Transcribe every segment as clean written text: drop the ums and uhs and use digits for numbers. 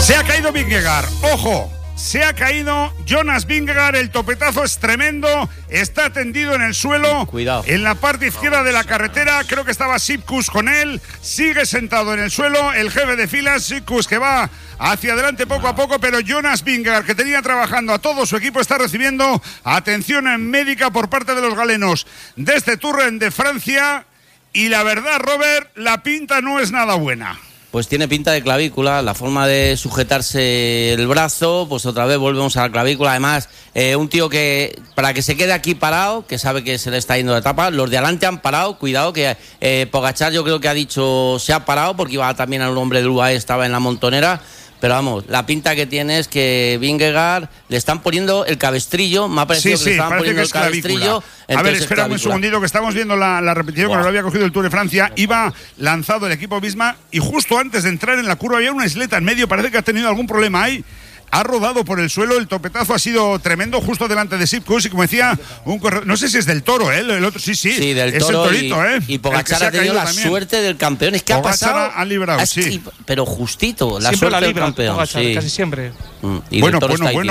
Se ha caído Vingegaard, ojo, se ha caído Jonas Vingegaard, el topetazo es tremendo, está tendido en el suelo. Cuidado. En la parte izquierda de la carretera, creo que estaba Sipkus con él, sigue sentado en el suelo, el jefe de filas, Sipkus, que va hacia adelante poco a poco, pero Jonas Vingegaard, que tenía trabajando a todo su equipo, está recibiendo atención médica por parte de los galenos de este Tour de Francia, y la verdad, Robert, la pinta no es nada buena. Pues tiene pinta de clavícula, la forma de sujetarse el brazo, pues otra vez volvemos a la clavícula. Además, un tío que, para que se quede aquí parado, que sabe que se le está yendo de etapa, los de adelante han parado, cuidado que Pogačar yo creo que ha dicho se ha parado porque iba también al hombre del UAE, estaba en la montonera. Pero vamos, la pinta que tiene es que Vingegaard le están poniendo el cabestrillo, me ha parecido que le estaban poniendo el cabestrillo. A ver, espérame un segundito que estamos viendo la repetición cuando lo había cogido el Tour de Francia. Iba lanzado el equipo Visma y justo antes de entrar en la curva había una isleta en medio, parece que ha tenido algún problema ahí. Ha rodado por el suelo, el topetazo ha sido tremendo justo delante de Sipkus y como decía, un corredor, no sé si es del Toro, el otro, sí, del es Toro, el Torito, y Pogačar ha tenido la suerte del campeón, es que Pogačar ha pasado, ha librado, sí. pero justito, la siempre suerte la del libra, campeón, Pogačar, sí. casi siempre. Y bueno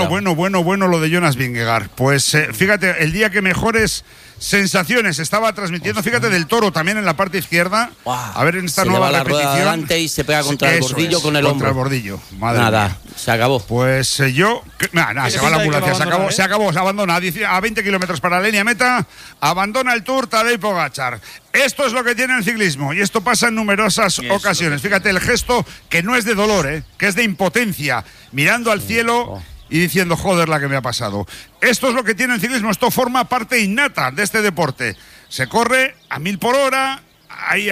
lo de Jonas Vingegaard. Pues fíjate, el día que mejores sensaciones estaba transmitiendo, fíjate, del Toro también en la parte izquierda. Wow. A ver, en esta se nueva le va repetición. La rueda adelante y se pega contra el bordillo con el contra hombro. El bordillo. Madre nada, mía. se acabó. Pues yo. Nada, se va la ambulancia. Se acabó, se abandona. A 20 kilómetros para la línea meta. Abandona el Tour Tadej Pogačar. Esto es lo que tiene el ciclismo y esto pasa en numerosas ocasiones. Fíjate el gesto que no es de dolor, que es de impotencia, mirando al cielo y diciendo, joder, la que me ha pasado. Esto es lo que tiene el ciclismo, esto forma parte innata de este deporte. Se corre a 1000 por hora, hay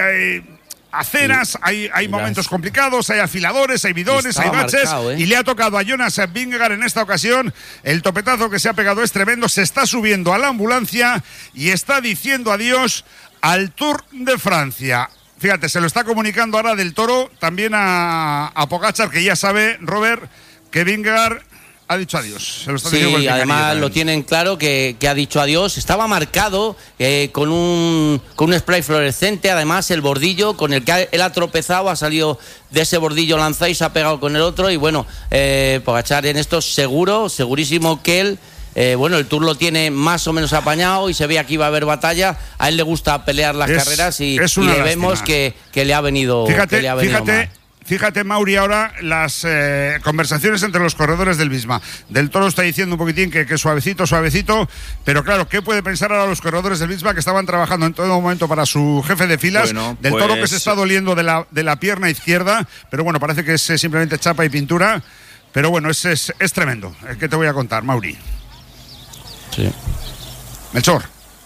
aceras, hay momentos complicados, hay afiladores, hay bidones, hay baches, y le ha tocado a Jonas Vingegaard en esta ocasión. El topetazo que se ha pegado es tremendo, se está subiendo a la ambulancia y está diciendo adiós al Tour de Francia. Fíjate, se lo está comunicando ahora del Toro también a Pogačar, que ya sabe, Robert, que Vingegaard ha dicho adiós. Se lo está diciendo sí, además lo tienen claro que ha dicho adiós. Estaba marcado con un spray fluorescente. Además, el bordillo con el que él ha tropezado ha salido de ese bordillo lanzado y se ha pegado con el otro. Y bueno, Pogačar en esto segurísimo que él. El Tour lo tiene más o menos apañado y se veía que iba a haber batalla. A él le gusta pelear las carreras y le vemos que le ha venido, Fíjate, Mauri, ahora las conversaciones entre los corredores del Visma. Del Toro está diciendo un poquitín que suavecito, pero claro, ¿qué puede pensar ahora los corredores del Visma que estaban trabajando en todo momento para su jefe de filas? Del Toro, que se está doliendo de la pierna izquierda, pero bueno, parece que es simplemente chapa y pintura. Pero bueno, es tremendo. ¿Qué te voy a contar, Mauri? Sí. Melchor.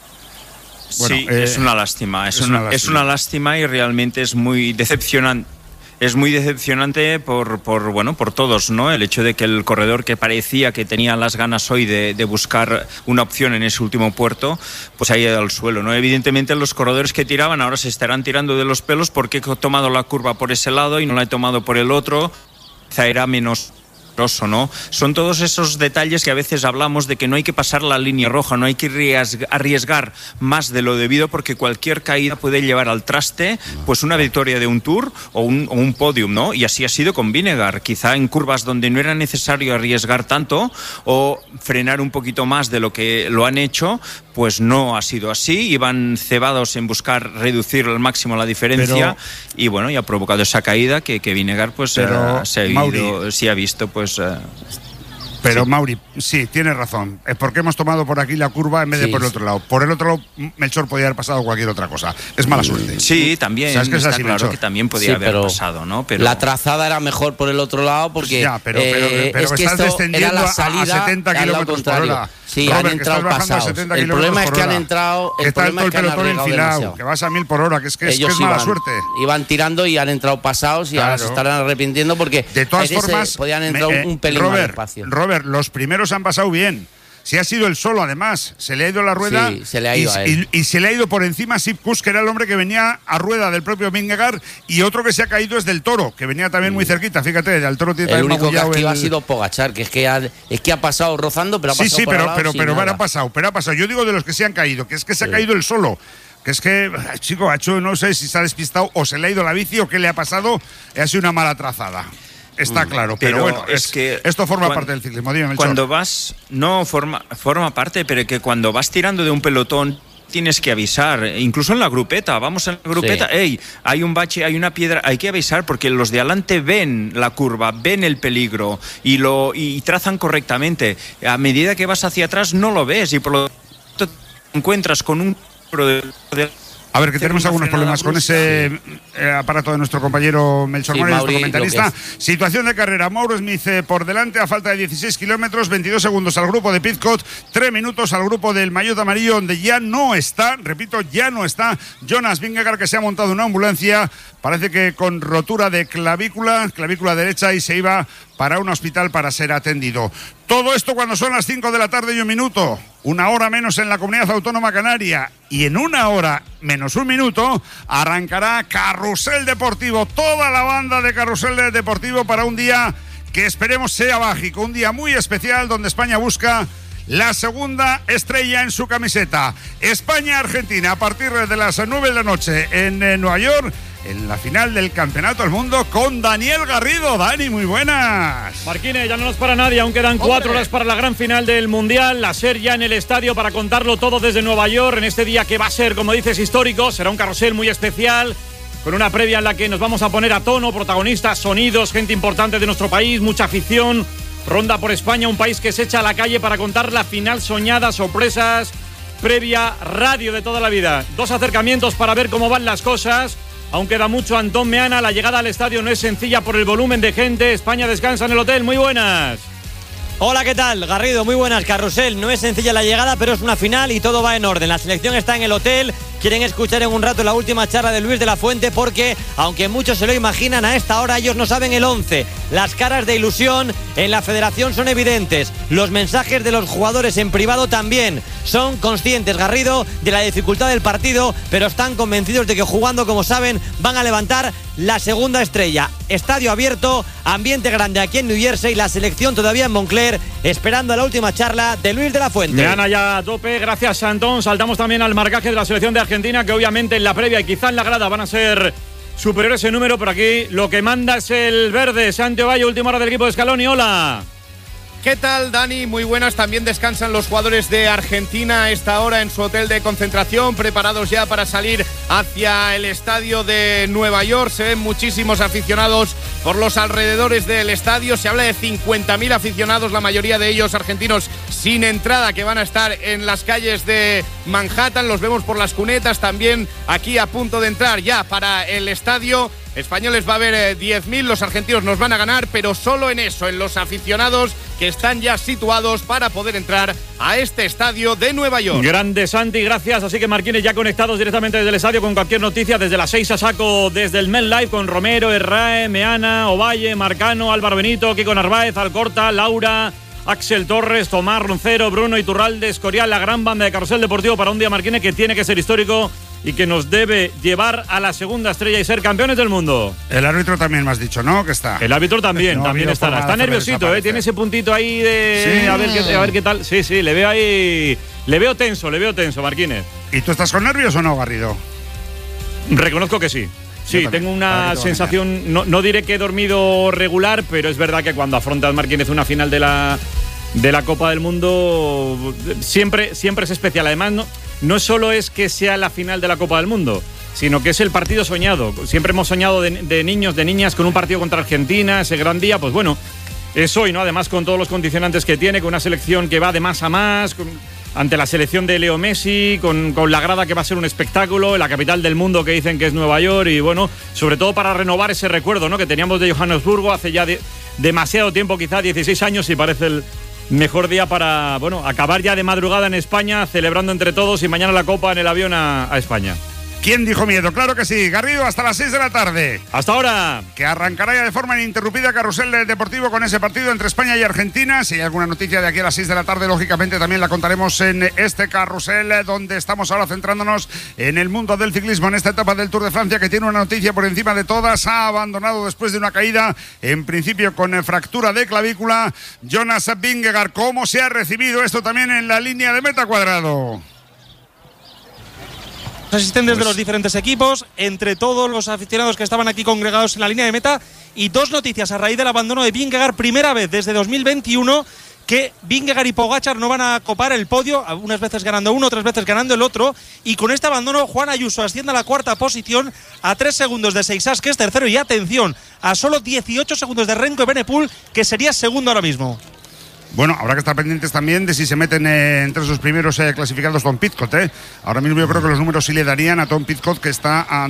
Bueno, sí, es una lástima. Es una lástima y realmente es muy decepcionante. Es muy decepcionante por todos, ¿no? El hecho de que el corredor que parecía que tenía las ganas hoy de buscar una opción en ese último puerto, pues ha ido al suelo, ¿no? Evidentemente los corredores que tiraban ahora se estarán tirando de los pelos porque he tomado la curva por ese lado y no la he tomado por el otro. Quizá era menos, ¿no? Son todos esos detalles que a veces hablamos de que no hay que pasar la línea roja, no hay que arriesgar más de lo debido porque cualquier caída puede llevar al traste pues una victoria de un Tour o un podium, ¿no? Y así ha sido con Vingegaard, quizá en curvas donde no era necesario arriesgar tanto o frenar un poquito más de lo que lo han hecho, pues no ha sido así, iban cebados en buscar reducir al máximo la diferencia y bueno, y ha provocado esa caída que Vingegaard pues sí ha visto pues. Pero sí. Mauri, sí, tienes razón. Es porque hemos tomado por aquí la curva en vez de por el otro lado. Por el otro lado, Melchor podía haber pasado cualquier otra cosa. Es mala suerte. Sí, también. O sea, es así, claro Melchor. que también podía haber pasado, ¿no? Pero la trazada era mejor por el otro lado porque pero es que estás descendiendo era la salida a 70 kilómetros por hora. Sí, Robert, han entrado pasados. El problema es que han entrado. El problema es que han enfilado, que vas a 1000 por hora, que es mala suerte. Iban tirando y han entrado pasados y ahora se estarán arrepintiendo porque de todas formas podían entrar un pelín más despacio. Robert, los primeros han pasado bien. Si ha sido el solo, además, se le ha ido la rueda. Sí, se le ha ido a él. Y se le ha ido por encima Sipkus, que era el hombre que venía a rueda del propio Vingegaard, y otro que se ha caído es del Toro, que venía también muy cerquita. Fíjate, del Toro tiene el único que ha sido Pogačar, que es que ha pasado rozando, pero ha pasado por al lado pero ha pasado. Yo digo de los que se han caído, que es que se ha caído el solo. Que es que, chico, ha hecho, no sé si se ha despistado o se le ha ido la bici o qué le ha pasado, ha sido una mala trazada. está claro. Pero bueno, es que esto forma parte del ciclismo. Dime, Melchor. Cuando vas, no forma parte, pero que cuando vas tirando de un pelotón tienes que avisar, incluso en la grupeta, vamos en la grupeta, hey, hay un bache, hay una piedra, hay que avisar porque los de adelante ven la curva, ven el peligro y trazan correctamente. A medida que vas hacia atrás no lo ves y por lo tanto te encuentras con un... A ver, que tenemos algunos problemas con ese aparato de nuestro compañero Melchor Moreno, nuestro comentarista. Situación de carrera, Mauro Smith por delante a falta de 16 kilómetros, 22 segundos al grupo de Pidcock, 3 minutos al grupo del maillot amarillo, donde ya no está, repito, ya no está Jonas Vingegaard, que se ha montado una ambulancia, parece que con rotura de clavícula derecha, y se iba para un hospital para ser atendido. Todo esto cuando son las 5 de la tarde y 1 minuto, 1 hora menos en la Comunidad Autónoma Canaria, y en 1 hora menos 1 minuto arrancará Carrusel Deportivo, toda la banda de Carrusel Deportivo para un día que esperemos sea mágico, un día muy especial donde España busca la segunda estrella en su camiseta. España-Argentina a partir de las 9 de la noche en Nueva York, en la final del Campeonato del Mundo con Daniel Garrido. Dani, muy buenas. Marquines, ya no nos para nadie, aún quedan 4 horas para la gran final del Mundial. La SER ya en el estadio para contarlo todo desde Nueva York, en este día que va a ser, como dices, histórico. Será un carrusel muy especial, con una previa en la que nos vamos a poner a tono, protagonistas, sonidos, gente importante de nuestro país, mucha afición. Ronda por España, un país que se echa a la calle para contar la final soñada, sorpresas, previa, radio de toda la vida. 2 acercamientos para ver cómo van las cosas. Aún queda mucho. Antón Meana, la llegada al estadio no es sencilla por el volumen de gente. España descansa en el hotel. Muy buenas. Hola, ¿qué tal? Garrido, muy buenas. Carrusel, no es sencilla la llegada, pero es una final y todo va en orden. La selección está en el hotel. Quieren escuchar en un rato la última charla de Luis de la Fuente porque, aunque muchos se lo imaginan, a esta hora ellos no saben el 11. Las caras de ilusión en la federación son evidentes. Los mensajes de los jugadores en privado también. Son conscientes, Garrido, de la dificultad del partido, pero están convencidos de que jugando como saben van a levantar la segunda estrella. Estadio abierto, ambiente grande aquí en New Jersey, la selección todavía en Moncler, esperando a la última charla de Luis de la Fuente. Meana ya a tope, gracias Antón. Saltamos también al marcaje de la selección de Argentina, que obviamente en la previa y quizá en la grada van a ser superiores en número, pero aquí lo que manda es el verde. Santi Ovalle, última hora del equipo de Scaloni. Hola. ¿Qué tal, Dani? Muy buenas. También descansan los jugadores de Argentina a esta hora en su hotel de concentración, preparados ya para salir hacia el estadio de Nueva York. Se ven muchísimos aficionados por los alrededores del estadio. Se habla de 50.000 aficionados, la mayoría de ellos argentinos sin entrada, que van a estar en las calles de Manhattan. Los vemos por las cunetas también aquí a punto de entrar ya para el estadio. Españoles va a haber 10.000, los argentinos nos van a ganar, pero solo en eso, en los aficionados que están ya situados para poder entrar a este estadio de Nueva York. Grande, Santi, gracias. Así que Marquines ya conectados directamente desde el estadio con cualquier noticia, desde las 6 a saco, desde el MetLife con Romero, Herrae, Meana, Ovalle, Marcano, Álvaro Benito, Kiko Narváez, Alcorta, Laura, Axel Torres, Tomás Roncero, Bruno Iturralde, Escorial, la gran banda de Carrusel Deportivo para un día, Marquines, que tiene que ser histórico y que nos debe llevar a la segunda estrella y ser campeones del mundo. El árbitro también me has dicho, ¿no? Que está. El árbitro también, también estará. Está nerviosito, tiene ese puntito ahí de... Sí. A ver qué tal. Sí, le veo ahí... Le veo tenso, Marquines. ¿Y tú estás con nervios o no, Garrido? Reconozco que sí. Sí, tengo una sensación, no diré que he dormido regular, pero es verdad que cuando afrontas, Marquines, una final de la Copa del Mundo, siempre es especial. Además, no solo es que sea la final de la Copa del Mundo, sino que es el partido soñado. Siempre hemos soñado de niños, de niñas, con un partido contra Argentina, ese gran día. Pues bueno, es hoy, ¿no? Además, con todos los condicionantes que tiene, con una selección que va de más a más, ante la selección de Leo Messi, con la grada que va a ser un espectáculo, en la capital del mundo que dicen que es Nueva York, y bueno, sobre todo para renovar ese recuerdo, ¿no?, que teníamos de Johannesburgo hace ya demasiado tiempo, quizá 16 años, y parece el mejor día para, bueno, acabar ya de madrugada en España, celebrando entre todos, y mañana la Copa en el avión a España. ¿Quién dijo miedo? Claro que sí. Garrido, hasta las 6 de la tarde. Hasta ahora. Que arrancará ya de forma ininterrumpida Carrusel Deportivo con ese partido entre España y Argentina. Si hay alguna noticia de aquí a las 6 de la tarde, lógicamente también la contaremos en este Carrusel, donde estamos ahora centrándonos en el mundo del ciclismo, en esta etapa del Tour de Francia, que tiene una noticia por encima de todas. Ha abandonado después de una caída, en principio con fractura de clavícula, Jonas Vingegaard. ¿Cómo se ha recibido esto también en la línea de meta, Cuadrado? asistentes de los diferentes equipos, entre todos los aficionados que estaban aquí congregados en la línea de meta. Y 2 noticias a raíz del abandono de Vingegaard, primera vez desde 2021 que Vingegaard y Pogačar no van a copar el podio, unas veces ganando uno, otras veces ganando el otro, y con este abandono Juan Ayuso asciende a la 4ª posición a 3 segundos de Seixas, que es tercero, y atención, a solo 18 segundos de Remco Evenepoel, que sería segundo ahora mismo. Bueno, habrá que estar pendientes también de si se meten entre sus primeros clasificados Tom Pidcock. Ahora mismo yo creo que los números sí le darían a Tom Pidcock, que está a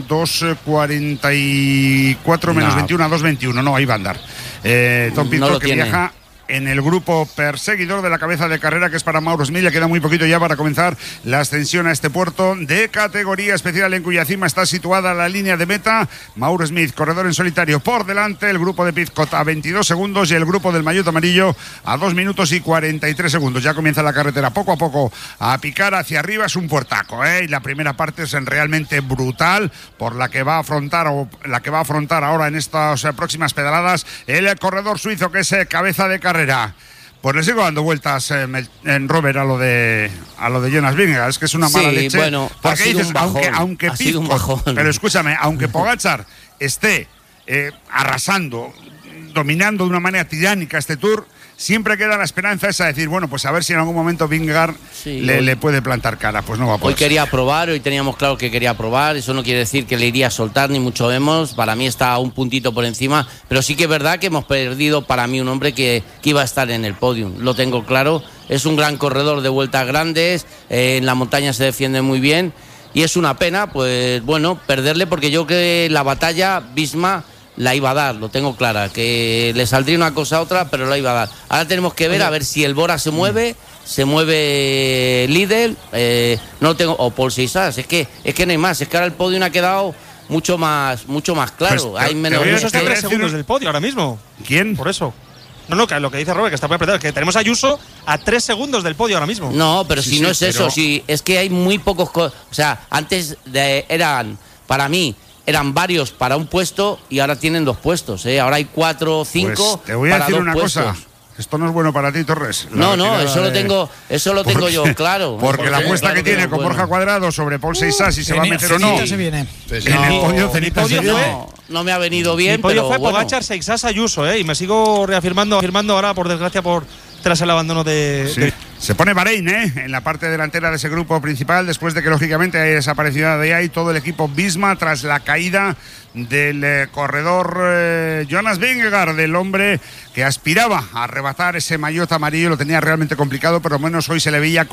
2.44 menos 21 a 2.21. No, ahí va a andar. Tom Pidcock, que viaja en el grupo perseguidor de la cabeza de carrera, que es para Mauro Smith. Le queda muy poquito ya para comenzar la ascensión a este puerto de categoría especial, en cuya cima está situada la línea de meta. Mauro Smith, corredor en solitario, por delante. El grupo de Pidcock a 22 segundos y el grupo del maillot amarillo a 2 minutos y 43 segundos. Ya comienza la carretera poco a poco a picar hacia arriba. Es un puertaco, y la primera parte es realmente brutal, por la que va a afrontar ahora en estas próximas pedaladas el corredor suizo, que es cabeza de carrera. Pues le sigo dando vueltas en Robert a lo de Jonas Vingegaard. Es que es una mala leche. Bueno, porque dices, aunque Pidcock, pero escúchame, aunque Pogačar esté arrasando, dominando de una manera tiránica este Tour, siempre queda la esperanza esa de decir, bueno, pues a ver si en algún momento Vingegaard le puede plantar cara. Pues no va a poder. Hoy quería probar, hoy teníamos claro que quería probar. Eso no quiere decir que le iría a soltar, ni mucho menos. Para mí está un puntito por encima, pero sí que es verdad que hemos perdido para mí un hombre que iba a estar en el podium. Lo tengo claro. Es un gran corredor de vueltas grandes, en la montaña se defiende muy bien, y es una pena, pues bueno, perderle, porque yo creo que la batalla Visma la iba a dar, lo tengo clara, que le saldría una cosa a otra, pero la iba a dar. Ahora tenemos que ver a ver si el Bora se mueve Lidl, no lo tengo, o Paul Seixas. Es que no hay más, es que ahora el podio ha quedado mucho más claro. Pues hay menos. Ayuso está a 3 segundos del podio ahora mismo. ¿Quién? Por eso. No, que lo que dice Robert, que está muy apretado, es que tenemos a Ayuso a 3 segundos del podio ahora mismo. No, pero si no es eso, si es que hay muy pocos. O sea, antes eran varios para un puesto y ahora tienen 2 puestos. Ahora hay 4 o 5. Pues te voy a decir una cosa. Esto no es bueno para ti, Torres. No, eso lo tengo yo claro. Porque la apuesta que tiene con Borja Cuadrado sobre Paul Seixas, si se va a meter o no. Se viene. En el podio Cenita se viene. No me ha venido bien, mi podio pero fue Pogačar, Seixas, Ayuso, y me sigo afirmando ahora, por desgracia, tras el abandono de... Se pone Bahrein en la parte delantera de ese grupo principal, después de que lógicamente haya desaparecido de ahí todo el equipo Visma tras la caída del corredor Jonas Vingegaard, del hombre que aspiraba a arrebatar ese maillot amarillo. Lo tenía realmente complicado, pero al menos hoy se le veía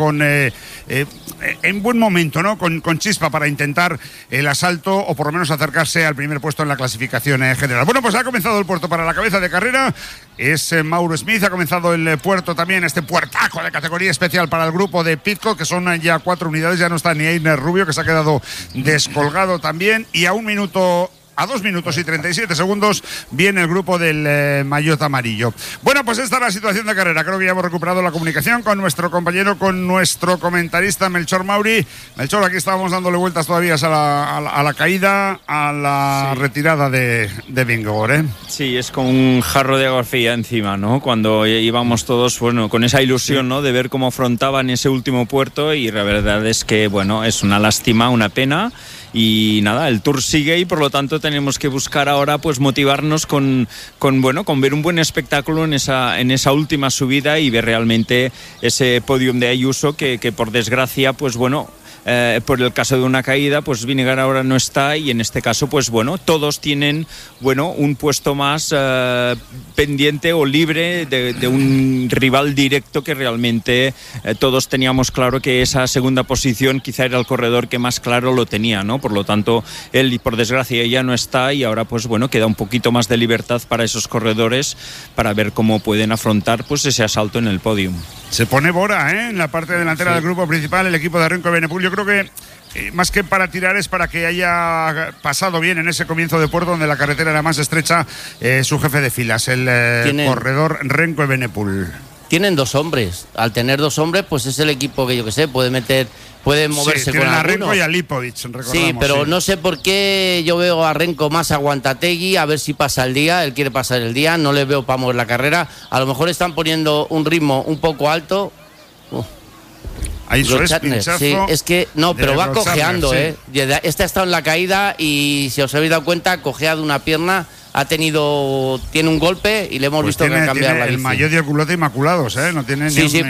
en buen momento, ¿no? Con chispa para intentar el asalto, o por lo menos acercarse al primer puesto en la clasificación general. Bueno, pues ha comenzado el puerto para la cabeza de carrera. Es Mauro Smith. Ha comenzado el puerto también, este puertaco de categoría especial para el grupo de Pidcock, que son ya 4 unidades. Ya no está ni Einer Rubio, que se ha quedado descolgado también, y a 2 minutos y 37 segundos viene el grupo del maillot amarillo. Bueno, pues esta es la situación de carrera. Creo que ya hemos recuperado la comunicación con nuestro compañero, con nuestro comentarista Melchor Mauri. Melchor, aquí estábamos dándole vueltas todavía a la caída, a la retirada de Vingegaard, Sí, es con un jarro de agua fría encima, ¿no? Cuando íbamos todos, bueno, con esa ilusión, ¿no?, de ver cómo afrontaban ese último puerto, y la verdad es que, bueno, es una lástima, una pena. Y nada, el Tour sigue, y por lo tanto tenemos que buscar ahora, pues, motivarnos con ver un buen espectáculo en esa última subida, y ver realmente ese podium de Ayuso que por desgracia, pues bueno, por el caso de una caída, pues Vingegaard ahora no está, y en este caso, pues bueno, todos tienen, bueno, un puesto más pendiente o libre de un rival directo, que realmente todos teníamos claro que esa segunda posición quizá era el corredor que más claro lo tenía, ¿no? Por lo tanto, él, por desgracia, ya no está, y ahora, pues bueno, queda un poquito más de libertad para esos corredores, para ver cómo pueden afrontar, pues, ese asalto en el podium. Se pone Bora, en la parte delantera del grupo principal, el equipo de Remco Evenepoel. Yo creo que más que para tirar, es para que haya pasado bien en ese comienzo de puerto, donde la carretera era más estrecha, su jefe de filas, el corredor Remco Evenepoel. Tienen 2 hombres. Al tener 2 hombres, pues es el equipo que, yo que sé, puede moverse con a alguno. Remco y a Lipovic, recordamos. Sí, pero no sé por qué yo veo a Remco más aguantategui, a ver si pasa el día. Él quiere pasar el día, no le veo para mover la carrera. A lo mejor están poniendo un ritmo un poco alto. Eso es pinchazo. Sí, es que no, pero va cojeando, sí. Este ha estado en la caída y si os habéis dado cuenta, cojea de una pierna. Tiene un golpe y le hemos visto que ha cambiado la bici. El maillot y el culote inmaculados, ¿eh? No tiene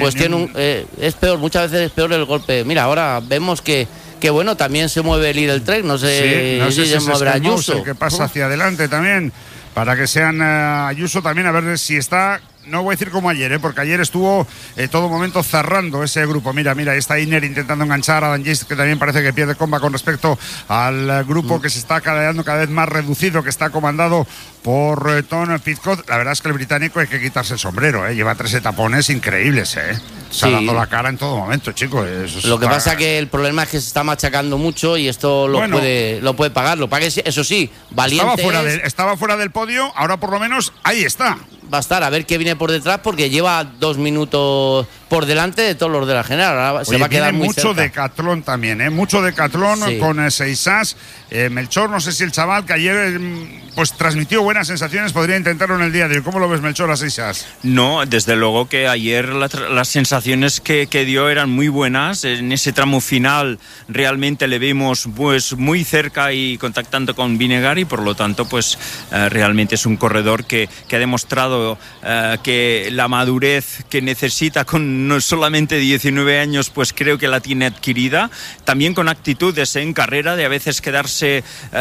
es peor, muchas veces es peor el golpe. Mira, ahora vemos que bueno, también se mueve el Lidl Trek, no sé si se moverá Ayuso. Que pasa hacia adelante también, para que sean Ayuso también, a ver si está. No voy a decir como ayer, porque ayer estuvo todo momento cerrando ese grupo. Mira, está Iner intentando enganchar a Dan Gist, que también parece que pierde comba con respecto al grupo que se está quedando cada vez más reducido, que está comandado por Tom Pidcock. La verdad es que el británico hay que quitarse el sombrero, lleva 3 etapones increíbles, Está dando la cara en todo momento, chicos. Lo que pasa que el problema es que se está machacando mucho y esto lo puede pagar. Lo pague, eso sí, valiente. Estaba fuera del podio, ahora por lo menos ahí está. Va a estar a ver qué viene por detrás, porque lleva 2 minutos por delante de todos los de la general. Ahora se va a quedar muy mucho cerca. Decatlón también, mucho Decatlón con 6 as. Melchor, no sé si el chaval que ayer pues transmitió buenas sensaciones podría intentarlo en el día de hoy. ¿Cómo lo ves, Melchor, a 6 as? No, desde luego que ayer las sensaciones que dio eran muy buenas. En ese tramo final realmente le vimos pues muy cerca y contactando con Vinegar, y por lo tanto pues realmente es un corredor que ha demostrado que la madurez que necesita con no solamente 19 años, pues creo que la tiene adquirida, también con actitudes en carrera de a veces quedarse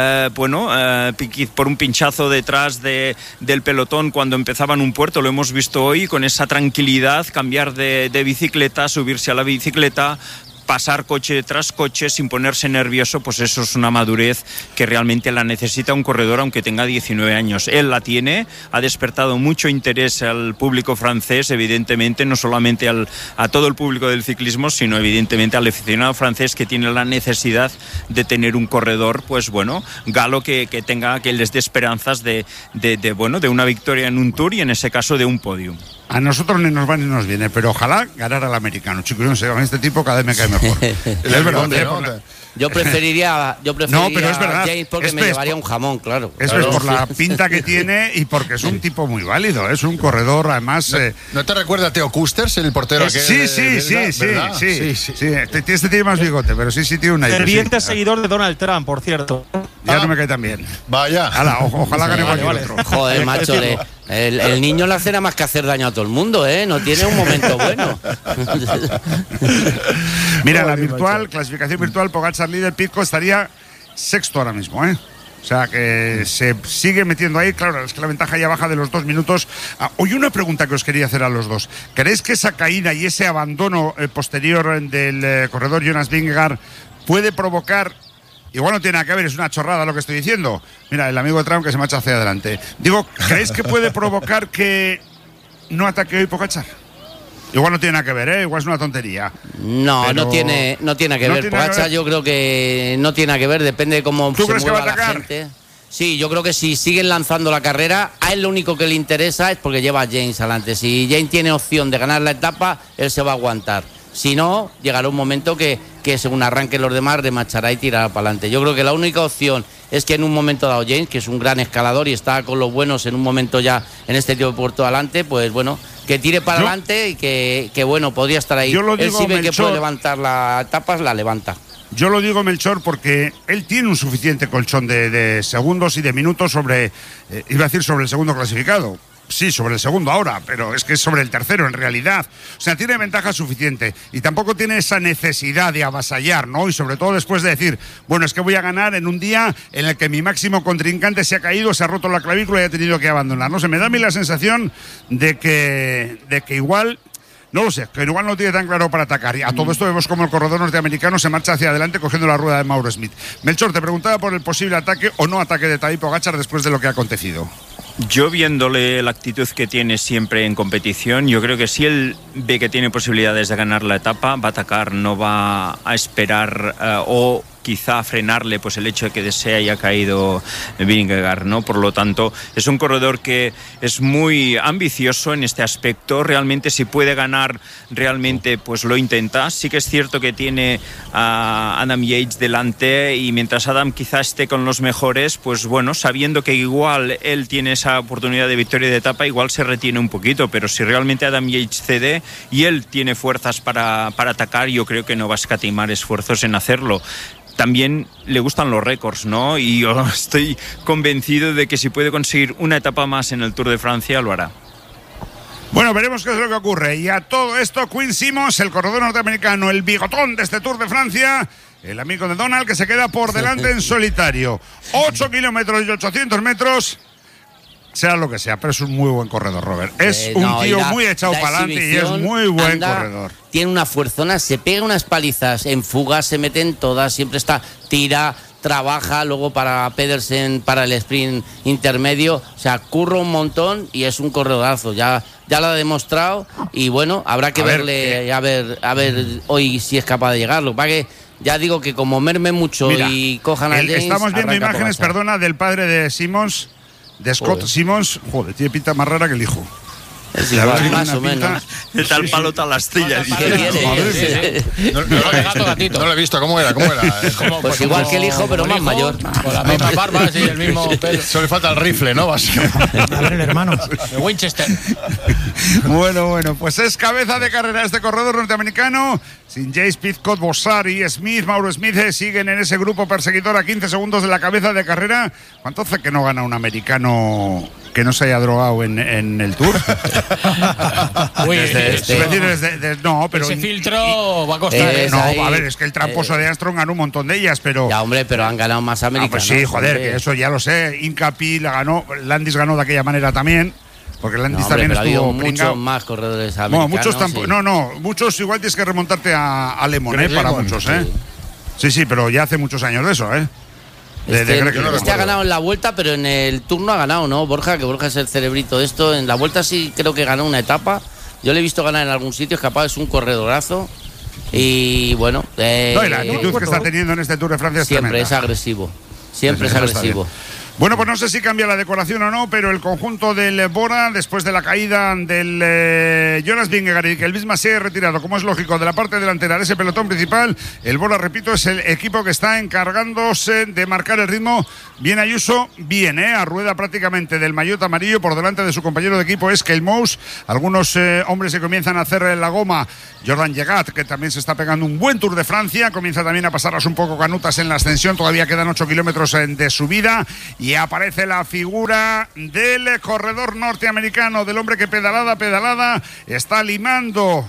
por un pinchazo detrás del pelotón cuando empezaban un puerto. Lo hemos visto hoy con esa tranquilidad, cambiar de bicicleta, subirse a la bicicleta, pasar coche tras coche sin ponerse nervioso. Pues eso es una madurez que realmente la necesita un corredor aunque tenga 19 años. Él la tiene, ha despertado mucho interés al público francés, evidentemente, no solamente a todo el público del ciclismo, sino evidentemente al aficionado francés, que tiene la necesidad de tener un corredor, pues bueno, galo que les dé esperanzas de una victoria en un Tour y en ese caso de un podium. A nosotros ni nos va ni nos viene, pero ojalá ganara el americano, chicos. No sé, con este tipo cada vez me cae mejor. Es verdad. Yo preferiría no, pero es verdad. A James porque me llevaría un jamón, claro. Eso es por la pinta que tiene y porque es un tipo muy válido. Es un corredor, además. ¿No te recuerda a Theo Kusters, el portero? Sí. Este tiene más bigote, pero sí tiene una idea. Ferviente seguidor de Donald Trump, por cierto. Ya no me cae tan bien. Vaya. Ojalá gane cualquier otro. Joder, macho, el niño le hace nada más que hacer daño a todo el mundo, No tiene un momento bueno. Mira, la clasificación virtual, Pogačar líder, Pidcock estaría sexto ahora mismo, O sea, que se sigue metiendo ahí. Claro, es que la ventaja ya baja de los 2 minutos. Hoy una pregunta que os quería hacer a los dos. ¿Creéis que esa caída y ese abandono posterior del corredor Jonas Vingegaard puede provocar... Igual no tiene nada que ver, es una chorrada lo que estoy diciendo. Mira, el amigo de Trump que se marcha hacia adelante. Digo, ¿creéis que puede provocar que no ataque hoy Pogačar? Igual no tiene nada que ver, igual es una tontería. No tiene que ver. Pogačar yo creo que no tiene nada que ver, depende de cómo se mueva que va a atacar? La gente. Sí, yo creo que si siguen lanzando la carrera, a él lo único que le interesa es porque lleva a James adelante. Si James tiene opción de ganar la etapa, él se va a aguantar. Si no, llegará un momento que según arranquen los demás, remachará y tirará para adelante. Yo creo que la única opción es que en un momento dado James, que es un gran escalador y está con los buenos en un momento ya en este tipo de puerto adelante, pues bueno, que tire para adelante y que bueno, podría estar ahí. Yo lo digo, él si ve Melchor, que puede levantar las etapas, la levanta. Yo lo digo, Melchor, porque él tiene un suficiente colchón de segundos y de minutos sobre el segundo clasificado. Sí, sobre el segundo ahora, pero es que es sobre el tercero en realidad. O sea, tiene ventaja suficiente y tampoco tiene esa necesidad de avasallar, ¿no? Y sobre todo después de decir, bueno, es que voy a ganar en un día en el que mi máximo contrincante se ha caído, se ha roto la clavícula y ha tenido que abandonar. No sé, me da a mí la sensación de que igual... No lo sé, que igual no tiene tan claro para atacar. Y a todo esto vemos como el corredor norteamericano se marcha hacia adelante cogiendo la rueda de Mauro Smith. Melchor, te preguntaba por el posible ataque o no ataque de Tadej Pogačar después de lo que ha acontecido. Yo, viéndole la actitud que tiene siempre en competición, yo creo que si él ve que tiene posibilidades de ganar la etapa, va a atacar, no va a esperar o quizá frenarle pues el hecho de que se haya caído Vingegaard, ¿no? Por lo tanto, es un corredor que es muy ambicioso en este aspecto. Realmente, si puede ganar, realmente pues lo intenta. Sí que es cierto que tiene a Adam Yates delante, y mientras Adam quizá esté con los mejores, pues bueno, sabiendo que igual él tiene esa oportunidad de victoria de etapa, igual se retiene un poquito, pero si realmente Adam Yates cede y él tiene fuerzas para atacar, yo creo que no va a escatimar esfuerzos en hacerlo. También le gustan los récords, ¿no? Y yo estoy convencido de que si puede conseguir una etapa más en el Tour de Francia, lo hará. Bueno, veremos qué es lo que ocurre. Y a todo esto, Quinn Simmons, el corredor norteamericano, el bigotón de este Tour de Francia, el amigo de Donald, que se queda por delante en solitario. 8 kilómetros y 800 metros. Sea lo que sea, pero es un muy buen corredor, Robert. Es un tío muy echado para adelante y es muy buen corredor. Tiene una fuerzona, se pega unas palizas, en fugas se meten todas, siempre tira, trabaja, luego para Pedersen, para el sprint intermedio, o sea, curra un montón y es un corredorazo, ya lo ha demostrado, y bueno, habrá que verle, a ver hoy si es capaz de llegar. Lo que pasa que ya digo que como merme mucho y cojan a James, estamos viendo imágenes, perdona, del padre de Simmons, de Scott Simmons. Joder, tiene pinta más rara que el hijo. Es igual, más o menos. De tal palo, tal astilla. No lo he visto. ¿Cómo era? Pues igual que el hijo, pero más mayor. Con las mismas barbas y el mismo pelo. Solo le falta el rifle, ¿no? Básicamente. A ver, el hermano. De Winchester. Bueno, pues es cabeza de carrera este corredor norteamericano. Sin Jace, Pidcock, Bossart y Smith, Mauro Smith siguen en ese grupo perseguidor a 15 segundos de la cabeza de carrera. ¿Cuánto hace que no gana un americano que no se haya drogado en el Tour? Uy, no, pero ese filtro va a costar. A ver, es que el tramposo de Armstrong ganó un montón de ellas, pero... Ya, hombre, pero han ganado más americanos. Pues sí, joder, que eso ya lo sé. Incapi la ganó, Landis ganó de aquella manera también. Porque Landis también estuvo muchos más corredores americanos. Muchos tampoco. Sí. Muchos igual tienes que remontarte a Lemon, para muchos, Sí, pero ya hace muchos años de eso, Este ha ganado en la Vuelta, pero en el Tour no ha ganado, ¿no, Borja? Que Borja es el cerebrito de esto. En la Vuelta sí creo que ganó una etapa. Yo le he visto ganar en algún sitio, es capaz, es un corredorazo. Y bueno... y la actitud que está teniendo en este Tour de Francia es siempre tremenda. Es agresivo. Siempre es agresivo. Bueno, pues no sé si cambia la decoración o no, pero el conjunto del Bora, después de la caída del Jonas Vingegaard y que el misma se ha retirado, como es lógico, de la parte delantera de ese pelotón principal, el Bora, repito, es el equipo que está encargándose de marcar el ritmo. Bien Ayuso, bien, a rueda prácticamente del maillot amarillo por delante de su compañero de equipo, es Keil Moos. Algunos hombres que comienzan a hacer la goma. Jordan Llegat, que también se está pegando un buen Tour de Francia, comienza también a pasarlas un poco canutas en la ascensión, todavía quedan 8 kilómetros de subida. Y aparece la figura del corredor norteamericano, del hombre que pedalada, está limando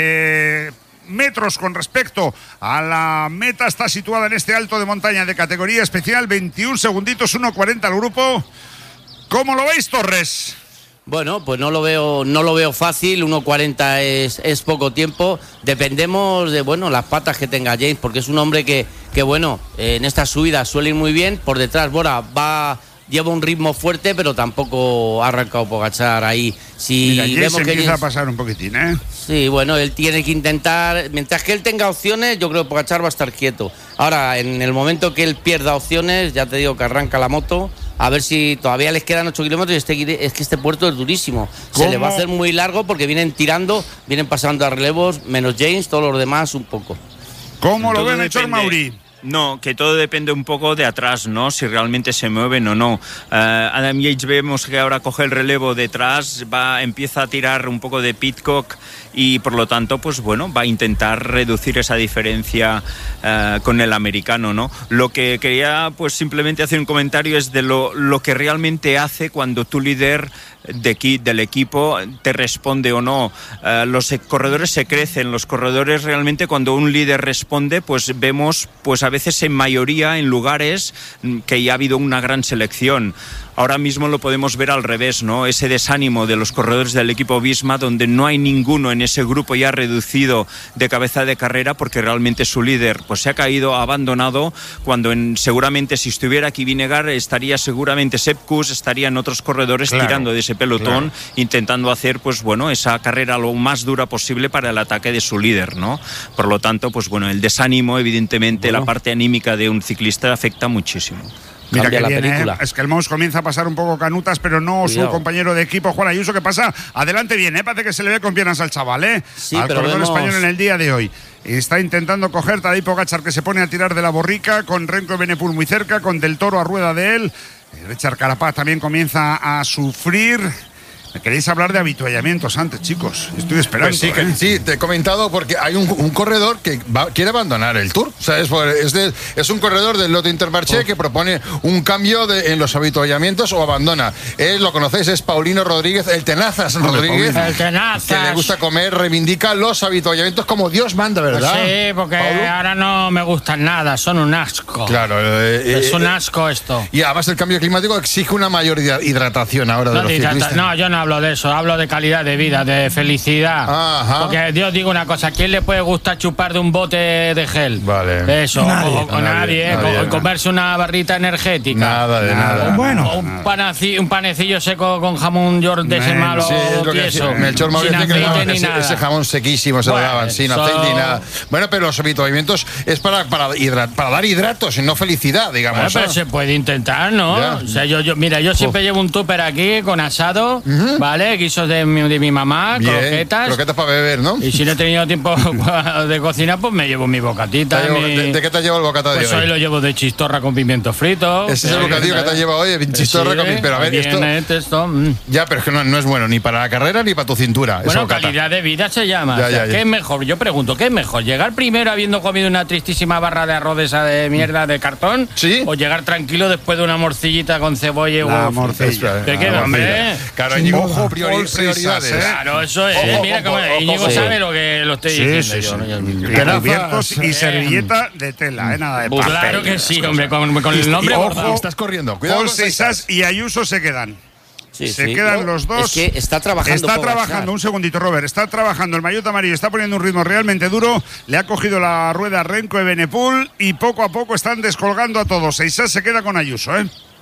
metros con respecto a la meta. Está situada en este alto de montaña de categoría especial, 21 segunditos, 1.40 al grupo. ¿Cómo lo veis, Torres? Bueno, pues no lo veo fácil. 1.40 es poco tiempo. Dependemos de las patas que tenga James, porque es un hombre que en estas subidas suele ir muy bien. Por detrás Bora lleva un ritmo fuerte, pero tampoco ha arrancado Pogačar ahí. Si vemos que empieza a pasar un poquitín, Sí, él tiene que intentar, mientras que él tenga opciones, yo creo que Pogačar va a estar quieto. Ahora, en el momento que él pierda opciones, ya te digo que arranca la moto. A ver si todavía les quedan 8 kilómetros y es que este puerto es durísimo. ¿Cómo? Se le va a hacer muy largo porque vienen pasando a relevos, menos James, todos los demás un poco. ¿Cómo lo ven, Héctor Mauri? No, que todo depende un poco de atrás, ¿no? Si realmente se mueven o no. Adam Yates vemos que ahora coge el relevo detrás, empieza a tirar un poco de Pidcock y por lo tanto, va a intentar reducir esa diferencia con el americano, ¿no? Lo que quería, simplemente hacer un comentario es de lo que realmente hace cuando tu líder del equipo te responde o no. Los corredores se crecen, los corredores realmente cuando un líder responde, vemos a veces en mayoría en lugares que ya ha habido una gran selección. ahora mismo lo podemos ver al revés, ¿no? Ese desánimo de los corredores del equipo Visma, donde no hay ninguno en ese grupo ya reducido de cabeza de carrera, porque realmente su líder pues se ha caído, ha abandonado, cuando seguramente si estuviera aquí Vinegar estaría seguramente Sepp Kuss, estarían otros corredores tirando de ese pelotón, intentando hacer pues bueno, esa carrera lo más dura posible para el ataque de su líder, ¿no? Por lo tanto, pues bueno, el desánimo, evidentemente, la parte anímica de un ciclista afecta muchísimo. Mira que bien, es que el Mous comienza a pasar un poco canutas, pero no su compañero de equipo, Juan Ayuso, que pasa adelante bien, parece que se le ve con piernas al chaval, sí, al corredor español en el día de hoy. Está intentando coger Tadej Pogačar, que se pone a tirar de la borrica, con Remco Evenepoel muy cerca, con Del Toro a rueda de él. Richard Carapaz también comienza a sufrir. ¿Me queréis hablar de habituallamientos antes, chicos? Estoy esperando. Pues sí, te he comentado porque hay un corredor que quiere abandonar el Tour. O sea, es un corredor del Lotto Intermarché que propone un cambio en los habituallamientos o abandona. Lo conocéis, es Paulino Rodríguez, el Tenazas Rodríguez. El Tenazas. Que le gusta comer, reivindica los habituallamientos como Dios manda, ¿verdad? Sí, porque ahora no me gustan nada, son un asco. Claro. Es un asco esto. Y además el cambio climático exige una mayor hidratación ahora de los ciclistas. No, yo no hablo de eso, hablo de calidad de vida, de felicidad. Ajá. Porque Dios, digo una cosa, ¿a quién le puede gustar chupar de un bote de gel? Vale. Eso, nadie. Comerse una barrita energética. Nada. Bueno. Un panecillo seco con jamón york de ese malo tieso. Melchor Mauricio sin aceite ni nada. Ese jamón sequísimo se lo daban, sin aceite ni nada. Bueno, pero los habituallamientos es para dar hidratos y no felicidad, digamos. Bueno, pero se puede intentar, ¿no? Ya. O sea, yo siempre llevo un tupper aquí con asado, ¿vale? Guisos de mi mamá, bien, croquetas. Croquetas para beber, ¿no? Y si no he tenido tiempo de cocinar, pues me llevo mi bocatita. ¿De qué te has llevado el bocata de hoy? Pues hoy lo llevo de chistorra con pimiento frito. Ese es el bocadillo que te has llevado hoy, chistorra con pimiento. Pero a ver, esto. Ya, pero es que no es bueno ni para la carrera ni para tu cintura. Bueno, calidad de vida se llama. ¿Qué es mejor? Yo pregunto, ¿qué es mejor? ¿Llegar primero habiendo comido una tristísima barra de arroz esa de mierda de cartón? ¿Sí? ¿O llegar tranquilo después de una morcillita con cebolla y huevo? Morcilla. ¿Qué queda, hombre? Claro, Íñigo, prioridades. Claro, eso es. Mira cómo Íñigo sabe lo que lo estoy diciendo yo. Cubiertos y servilleta de tela, nada de papel. Claro que sí, hombre, con el nombre bordado. Estás corriendo. Cuidado. Paul Seixas y Ayuso se quedan. Se quedan los dos. Es que está trabajando. Un segundito, Robert. Está trabajando el maillot amarillo, está poniendo un ritmo realmente duro. Le ha cogido la rueda Remco Evenepoel y poco a poco están descolgando a todos. Seixas se queda con Ayuso,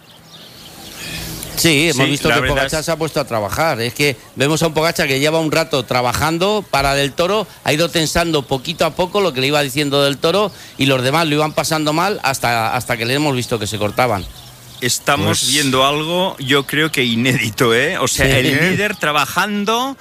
Sí, hemos visto que Pogačar se ha puesto a trabajar. Es que vemos a un Pogačar que lleva un rato trabajando para Del Toro, ha ido tensando poquito a poco lo que le iba diciendo Del Toro y los demás lo iban pasando mal hasta que le hemos visto que se cortaban. Estamos viendo algo, yo creo que inédito, O sea, el líder trabajando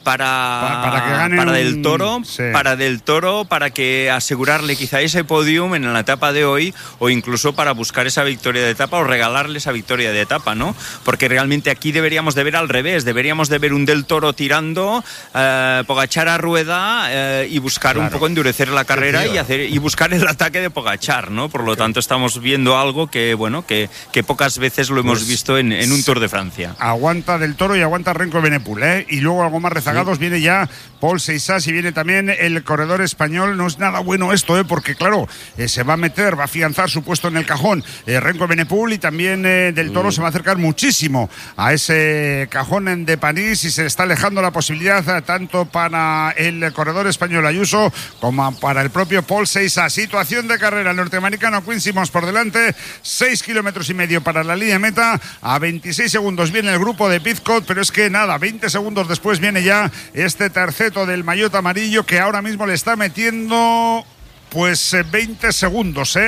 para Del Toro, para Del Toro, para que asegurarle quizá ese podium en la etapa de hoy o incluso para buscar esa victoria de etapa o regalarle esa victoria de etapa, ¿no? Porque realmente aquí deberíamos de ver al revés, deberíamos de ver un Del Toro tirando, Pogačar a rueda y buscar un poco endurecer la carrera y buscar el ataque de Pogačar, ¿no? Por lo tanto estamos viendo algo que, bueno, que pocas veces lo hemos visto en un Tour de Francia. Aguanta Del Toro y aguanta Remco Evenepoel, y luego algo más rezagado. Viene ya Paul Seixas y viene también el corredor español. No es nada bueno esto, porque claro, se va a afianzar su puesto en el cajón Remco Evenepoel, y también Del Toro se va a acercar muchísimo a ese cajón de París y se está alejando la posibilidad tanto para el corredor español Ayuso como para el propio Paul Seixas. Situación de carrera, el norteamericano Quinn Simmons por delante, 6,5 kilómetros para la línea de meta, a 26 segundos viene el grupo de Pidcock, pero es que nada, 20 segundos después viene ya este terceto del maillot amarillo, que ahora mismo le está metiendo pues 20 segundos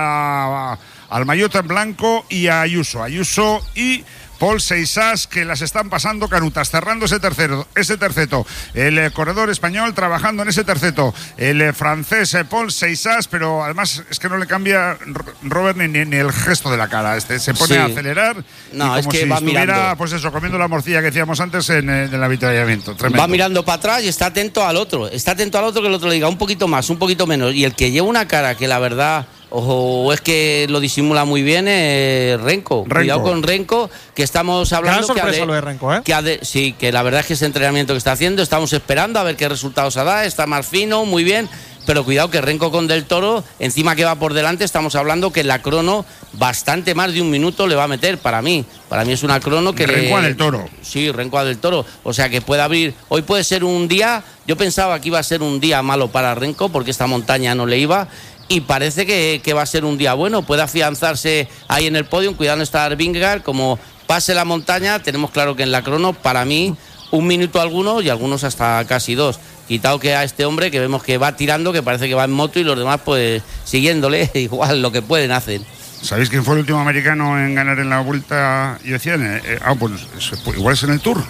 al maillot en blanco y a Ayuso y Paul Seixas, que las están pasando canutas, cerrando ese terceto. El corredor español trabajando en ese terceto. El francés Paul Seixas, pero además es que no le cambia Robert ni el gesto de la cara. Se pone a acelerar. No, es que va mirando. Pues eso, comiendo la morcilla que decíamos antes en el avituallamiento. Tremendo. Va mirando para atrás y está atento al otro. Está atento al otro, que el otro le diga un poquito más, un poquito menos. Y el que lleva una cara que la verdad, o es que lo disimula muy bien, Remco. Cuidado con Remco, que estamos hablando lo de Remco, sí, que la verdad es que ese entrenamiento que está haciendo, estamos esperando a ver qué resultados da, está más fino, muy bien, pero cuidado que Renko con Del Toro, encima que va por delante, estamos hablando que la crono bastante más de un minuto le va a meter para mí es una crono que Renko a Del Toro. Sí, Renko a Del Toro, o sea que puede abrir, hoy puede ser un día, yo pensaba que iba a ser un día malo para Renko porque esta montaña no le iba, y parece que va a ser un día bueno, puede afianzarse ahí en el podio, cuidado no estar Vingegaard, como pase la montaña, tenemos claro que en la crono, para mí, un minuto algunos y algunos hasta casi 2. Quitado que a este hombre que vemos que va tirando, que parece que va en moto y los demás pues siguiéndole, igual lo que pueden hacen. ¿Sabéis quién fue el último americano en ganar en la Vuelta? Y decían, igual es en el Tour.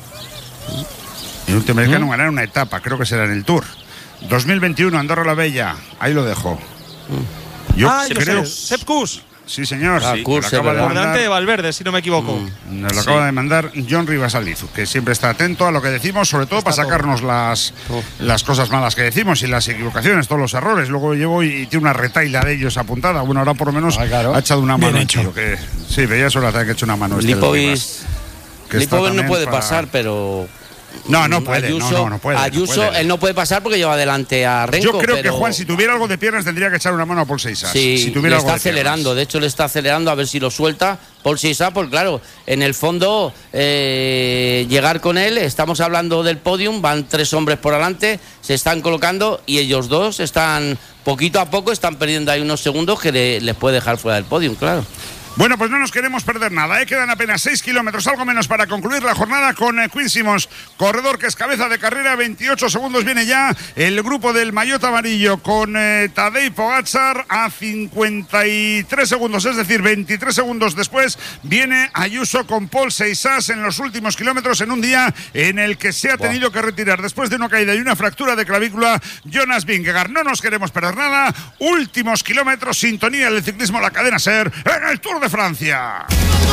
El último americano en ganar una etapa, creo que será en el Tour. 2021, Andorra la Bella, ahí lo dejo. Yo creo. Sepp Kuss. Sí, señor. Por delante de Valverde, si no me equivoco. Nos lo acaba de mandar John Rivas Alizu, que siempre está atento a lo que decimos, sobre todo para sacarnos las cosas malas que decimos y las equivocaciones, todos los errores. Luego llevo y tiene una retaila de ellos apuntada. Bueno, ahora por lo menos ha echado una mano. Sí, veía solo que ha hecho una mano. Lipovic no puede pasar, pero... No puede. Ayuso, no puede. Él no puede pasar porque lleva adelante a Renko. Yo creo que Juan, si tuviera algo de piernas, tendría que echar una mano a Paul Seixas. Sí, si tuviera le algo está acelerando. De hecho, le está acelerando a ver si lo suelta Paul Seixas, porque claro, en el fondo, llegar con él, estamos hablando del podium, van 3 hombres por delante, se están colocando y ellos 2 están, poquito a poco, están perdiendo ahí unos segundos que les puede dejar fuera del podium, claro. Bueno, pues no nos queremos perder nada, Quedan apenas 6 kilómetros, algo menos para concluir la jornada con Quinn Simmons, corredor que es cabeza de carrera, 28 segundos viene ya el grupo del maillot amarillo con Tadej Pogačar a 53 segundos, es decir, 23 segundos después viene Ayuso con Paul Seixas en los últimos kilómetros en un día en el que se ha tenido que retirar después de una caída y una fractura de clavícula Jonas Vingegaard. No nos queremos perder nada, últimos kilómetros, sintonía del ciclismo, la cadena SER en el Tour de Francia.